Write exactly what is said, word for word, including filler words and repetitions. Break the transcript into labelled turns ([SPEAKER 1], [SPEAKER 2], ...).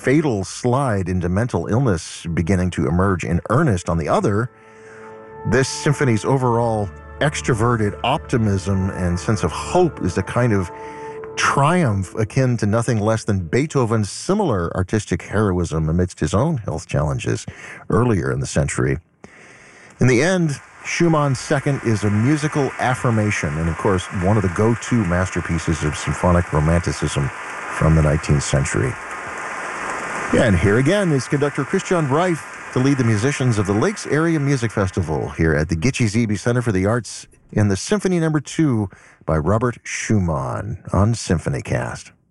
[SPEAKER 1] fatal slide into mental illness beginning to emerge in earnest on the other, this symphony's overall extroverted optimism and sense of hope is the kind of triumph akin to nothing less than Beethoven's similar artistic heroism amidst his own health challenges earlier in the century. In the end, Schumann's Second is a musical affirmation and, of course, one of the go-to masterpieces of symphonic romanticism from the nineteenth century. And here again is conductor Christian Reif to lead the musicians of the Lakes Area Music Festival here at the Gitche Zebe Center for the Arts in the Symphony Number Two by Robert Schumann on SymphonyCast.